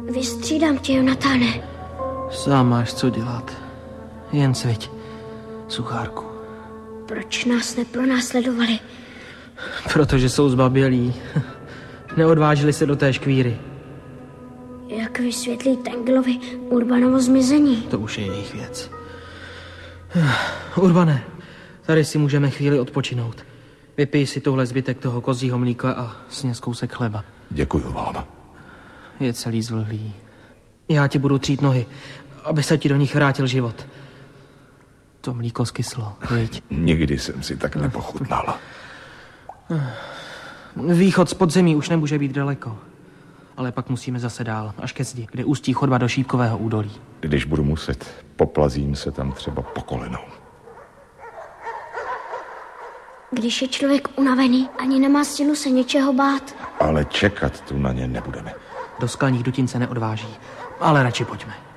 Vystřídám tě, Jonatáne. Sám máš co dělat. Jen cviť, suchárku. Proč nás nepronásledovali? Protože jsou zbabělí. Neodvážili se do té škvíry. Jak vysvětlí Tenglovi Urbanovo zmizení? To už je jejich věc. Urbane, tady si můžeme chvíli odpočinout. Vypij si tuhle zbytek toho kozího mlíka a sněz kousek chleba. Děkuju vám. Je celý zvlhlý. Já ti budu třít nohy, aby se ti do nich vrátil život. To mlíko skyslo, viď? Nikdy jsem si tak nepochutnal. Východ z podzemí už nemůže být daleko. Ale pak musíme zase dál, až ke zdi, kde ústí chodba do Šípkového údolí. Když budu muset, poplazím se tam třeba po kolenou. Když je člověk unavený, ani nemá sílu se něčeho bát. Ale čekat tu na ně nebudeme. Do skalních dutin se neodváží, ale radši pojďme.